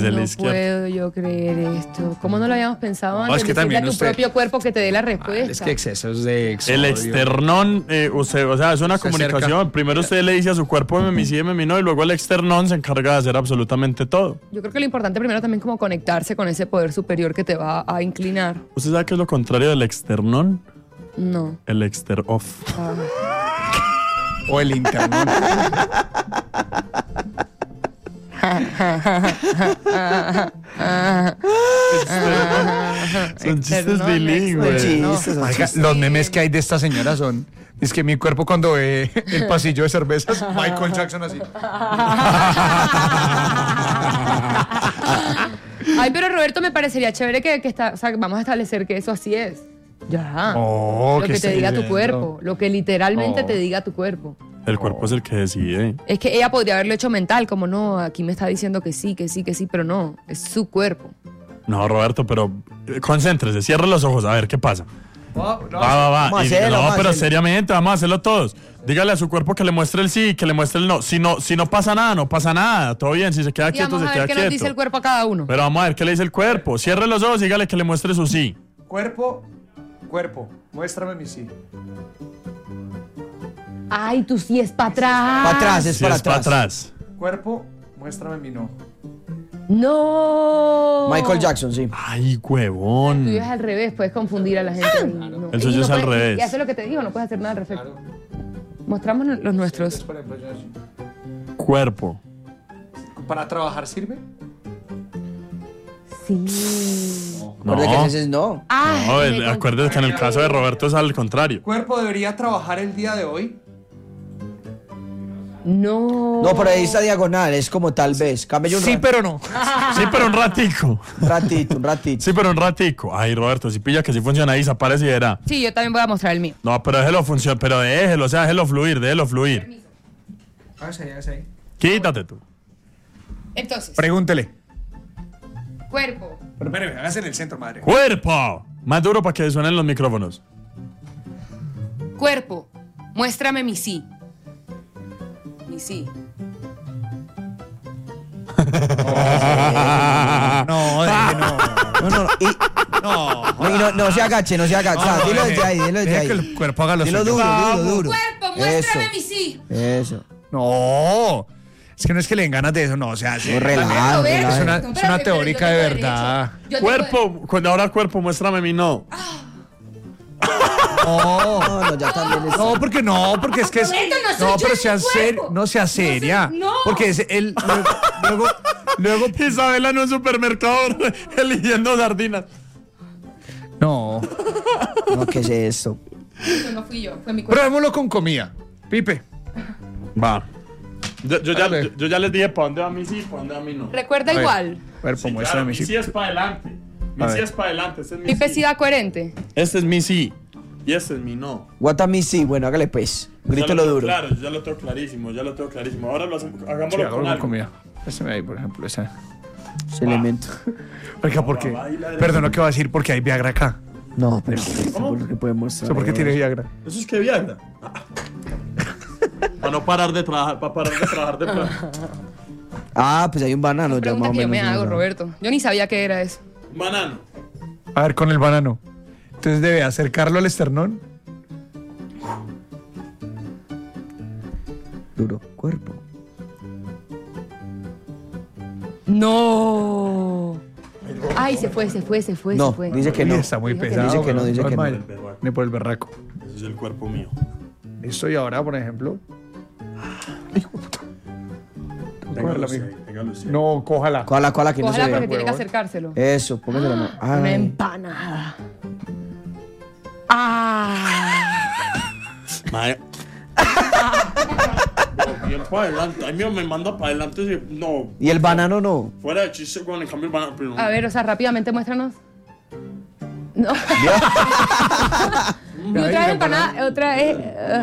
No puedo yo creer esto. ¿Cómo no lo habíamos pensado antes? Es que también a tu propio cuerpo que te dé la respuesta. Es que excesos de exodio. El externón, usted, o sea, es una comunicación. Acerca. Primero usted le dice a su cuerpo me sí, me no, y luego el externón se encarga de hacer absolutamente todo. Yo creo que lo importante primero también es como conectarse con ese poder superior que te va a inclinar. ¿Usted sabe qué es lo contrario del externón? No. El exter-off. O el internón. Son chistes bilingües. Oiga, los memes que hay de esta señora son... Es que mi cuerpo cuando ve el pasillo de cervezas, Michael Jackson así. Ay, pero Roberto, me parecería chévere que está, o sea, vamos a establecer que eso así es. Ya. Lo que te diga tu cuerpo, lo que literalmente te diga tu cuerpo. El cuerpo es el que decide. Es que ella podría haberlo hecho mental, como no, aquí me está diciendo que sí, pero no, es su cuerpo. No, Roberto, pero concéntrese, cierre los ojos, a ver qué pasa. Va. Vamos a hacerlo, Pero seriamente, vamos a hacerlo todos. Dígale a su cuerpo que le muestre el sí, que le muestre el no. Si no pasa nada, no pasa nada. Todo bien, si se queda quieto, se queda quieto. Vamos a ver qué nos dice el cuerpo a cada uno. Pero vamos a ver qué le dice el cuerpo. Cierre los ojos y dígale que le muestre su sí. Cuerpo, muéstrame mi sí. Ay, tú sí es para atrás. Para atrás, es Sí, para es para atrás. atrás. Cuerpo, muéstrame mi no. No. Michael Jackson, sí. Ay, El huevón. tuyo es al revés, puedes confundir a la gente. No. El suyo Y no es al puedes- revés. Y hace lo que te digo, no puedes hacer nada al respecto. Mostramos los nuestros. Por ejemplo, yo así. Cuerpo. ¿Para trabajar sirve? Sí. Recuerda que ese es no. Ay, No, me acuérdate que en el caso de Roberto es al contrario. ¿Cuerpo debería trabajar el día de hoy? No. No, por ahí está diagonal, es como tal vez. Cambia un pero no. Sí, pero un ratico. un ratito. Sí, pero un ratico. Ay, Roberto, si pilla que sí funciona ahí, desaparece y verá. Sí, yo también voy a mostrar el mío. No, pero déjelo funcionar, pero déjelo, o sea, déjelo fluir. Hágase ahí. Quítate tú. Entonces, Pregúntele. cuerpo. Pero espérame, hágase en el centro, madre. ¡Cuerpo! Más duro para que suenen los micrófonos. Cuerpo, muéstrame mi sí. Mi sí. No. No. No se agache, no se agache. O sea, dilo desde ahí, dilo desde Deja que ahí. el cuerpo haga lo Dilo suyo. duro. Cuerpo, muéstrame Eso. mi sí. Eso. No. Es que no es que le den ganas de eso, no. O sea, sí. No, relaja. Roberto, Es una espérate, teórica yo de tengo verdad. derecho. Yo tengo Cuerpo, cuando ahora cuerpo, muéstrame mi no. No, ya también es. No, porque es que es. Roberto, no soy No, yo pero en sea mi cuerpo. no sea seria. No. Porque es él. Luego. Isabela en un supermercado eligiendo sardinas. No. No, ¿qué es esto? No fui yo, fue mi cuerpo. Probémoslo con comida. Pipe. Va. Yo Dale. ya les dije para dónde va mi sí, para dónde va mi no. Recuerda A ver. igual. Cuerpo, Sí, muéstrame claro, mi mi sí. sí es para adelante. Mi A sí ver. es para adelante. Este es mi Pipe sí. sí da coherente. Este es mi sí. Y este es mi no. Guatami sí, bueno, hágale pues. Grítelo duro. Claro, yo ya lo tengo clarísimo, Ahora lo hacemos, hagámoslo Sí, con hagámoslo con algo. comida. Ese me ahí, por ejemplo, ese. Ese elemento. Oiga, ¿por qué? Perdón, ¿qué va a decir? Porque hay Viagra acá. No, pero por lo que podemos ¿Eso por qué tiene Viagra? Eso es que Viagra. Para no parar de trabajar, para parar de trabajar de plan. Ah, pues hay un banano ya Pregunta más o que yo menos. me uno hago, sabe. Roberto. Yo ni sabía qué era eso. Banano. A ver, con el banano. Entonces debe acercarlo al esternón. Duro, cuerpo. No. Ay, se fue. No, dice que no. Está muy Dijo que pesado. Dice que no, pero dice que no. normal. Ni por el berraco. Ese es el cuerpo mío. Listo, y ahora, por ejemplo. Hijo de puta. Cógela, mijo. No, cójala. Cola, que no Ojalá se porque vea. tiene que acercárselo. Eso, póngase la mano. Una Ay. empanada. Ah. Mae. Bien para adelante. Ay, mío, me manda para adelante. Sí. No. Y el banano no. Fuera de chiste con el cambio el banano. Pero... A ver, o sea, rápidamente muéstranos. No. Y otra vez empanada, otra es.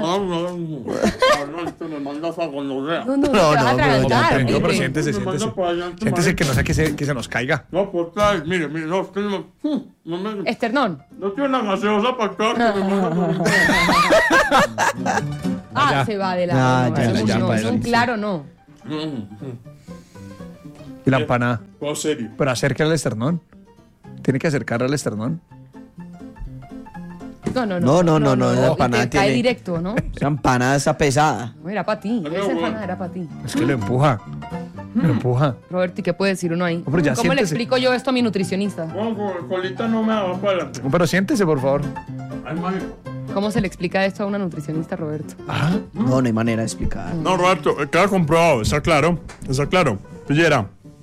No, esto me manda a gonorrea. No, te vas a atragantar. No, pero Pipe. siéntese. Siéntese que no sea que se nos caiga. No, por tal, mire, no, es que no me... Esternón. No tiene una gaseosa para acá que me manda. Ah, se va de la. Ah, no, ya, eso ya, no, ya, es un claro no. Y la empanada. ¿Cuál serio? Pero acerca al esternón. Tiene que acercar al esternón. No, la empanada cae tiene... directo, ¿no? Esa empanada está pesada. No, era para ti. Esa empanada era para ti. Es que lo empuja. Lo empuja. Roberto, ¿y qué puede decir uno ahí? No, pero ya ¿Cómo le siéntese. explico yo esto a mi nutricionista? Bueno, con colita no me va para adelante. Pero siéntese, por favor. Ay, mami. ¿Cómo se le explica esto a una nutricionista, Roberto? No hay manera de explicar. No, Roberto, queda comprobado, está claro. Está claro. Pillera.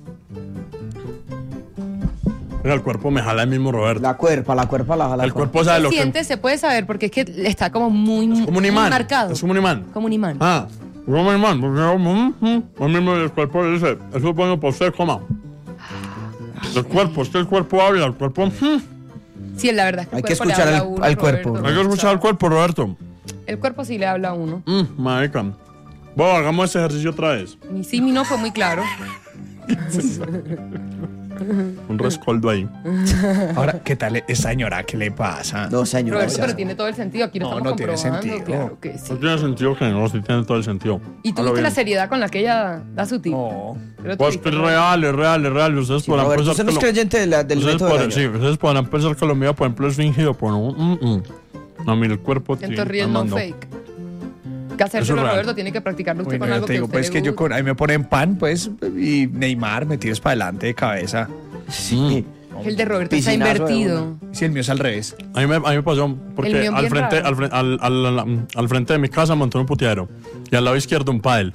Mira, el cuerpo me jala el mismo Roberto. La cuerpa la jala. El cuerpo sabe lo que... Siente, se puede saber, porque es que está como muy, Como un muy imán. marcado. Es como un imán. Como un imán. Ah, como un imán. Porque a mí el cuerpo dice, eso es bueno para usted, coma. El cuerpo, es que el cuerpo habla, el cuerpo... Sí, la verdad es que Hay el que cuerpo le escuchar habla al- a uno, al cuerpo. Roberto. Hay que escuchar al cuerpo, Roberto. El cuerpo sí le habla a uno. Marica. Bueno, hagamos ese ejercicio otra vez. Mi sí, mi no fue muy claro. Un rescoldo ahí. Ahora, ¿qué tal esa señora? ¿Qué le pasa? No, señor. Roberto, pero tiene todo el sentido. Aquí lo No, estamos no tiene comprobando. sentido. Claro que sí. No tiene sentido que no, sí tiene todo el sentido. Y tú Hazlo viste la bien. seriedad con la que ella da su tip. No. Pero tú Pues viste, que es ¿no? real, es real, es real. Ustedes podrán Roberto, pensar usted no es que lo- creyente del ustedes método podrán, de sí, Daniel. ustedes podrán pensar que lo mío, por ejemplo, es fingido, pero no. A mí el cuerpo... En Torrijos no fake. Que hacérselo, real. Roberto, tiene que practicarlo usted Uy, con no, yo algo te que digo, usted pues le que yo guste. con, ahí me ponen pan, pues, y Neymar me tires para adelante de cabeza. Sí. El de Roberto está Piscinazo de invertido. Si el mío es al revés. A mí me pasó El porque mío al bien frente, raro. al frente de mi casa montó un puteadero y al lado izquierdo un pádel.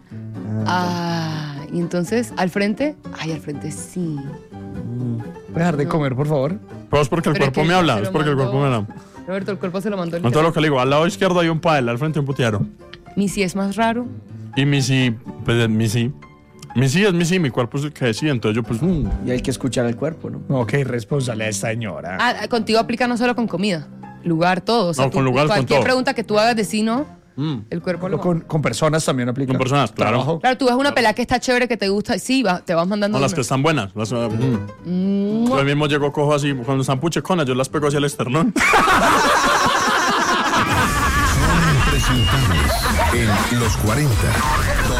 Y entonces, al frente sí. ¿Puedes dejar de comer, por favor? Pero es porque el Pero cuerpo que me se habla, lo es porque el mandó- cuerpo me habla. Roberto, el cuerpo se lo mandó el No todo lo que le digo, al lado izquierdo hay un pádel, al frente un puteadero. Mi sí es más raro. Y mi sí, pues mi sí. Mi sí es mi sí, mi cuerpo es el que decide, entonces yo pues... Y hay que escuchar al cuerpo, ¿no? No, qué irresponsable a esta señora. Contigo aplica no solo con comida, lugar, todo. O sea, No, con lugar, con cualquier todo. pregunta que tú hagas de sí, no, el cuerpo lo Con personas también aplica. Con personas, claro. Trabajo. Claro, tú ves una pelada que está chévere, que te gusta, y sí, te vas mandando No, las una. que están buenas. Yo mismo llego, cojo así, cuando están pucheconas, yo las pego hacia el esternón. Impresentables en los 40.